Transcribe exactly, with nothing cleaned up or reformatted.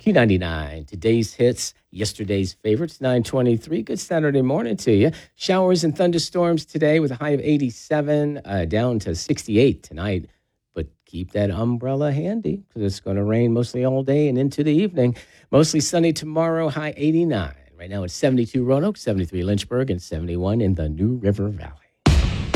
Q ninety-nine, today's hits, yesterday's favorites, nine twenty-three. Good Saturday morning to you. Showers and thunderstorms today with a high of eighty-seven, uh, down to sixty-eight tonight. But keep that umbrella handy because it's going to rain mostly all day and into the evening. Mostly sunny tomorrow, high eighty-nine. Right now it's seventy-two Roanoke, seventy-three Lynchburg, and seventy-one in the New River Valley.